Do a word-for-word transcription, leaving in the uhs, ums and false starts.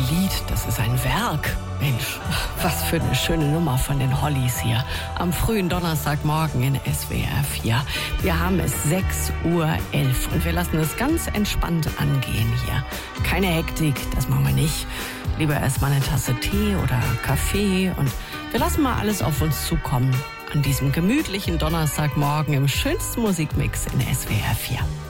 Lied, das ist ein Werk. Mensch, was für eine schöne Nummer von den Hollies hier. Am frühen Donnerstagmorgen in S W R vier. Wir haben es sechs Uhr elf und wir lassen es ganz entspannt angehen hier. Keine Hektik, das machen wir nicht. Lieber erstmal eine Tasse Tee oder Kaffee und wir lassen mal alles auf uns zukommen. An diesem gemütlichen Donnerstagmorgen im schönsten Musikmix in S W R vier.